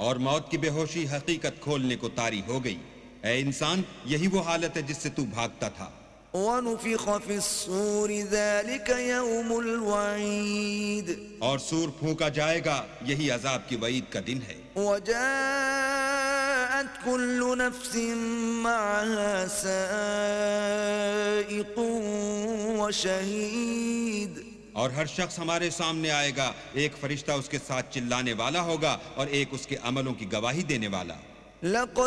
और मौत की बेहोशी हकीकत खोलने को तारी हो गई। ऐ इंसान, यही वो हालत है जिससे तू भागता था। वनुफ़िख़ फ़िस्सूर ज़ालिक यौमुल वईद, और सूर फूंका जाएगा, यही अजाब की वईद का दिन है। वजाअत कुल्लु नफ्सिन मअहा साइक़ुन व शहीद, और हर शख्स हमारे सामने आएगा, एक फरिश्ता उसके साथ चिल्लाने वाला होगा और एक उसके अमलों की गवाही देने वाला।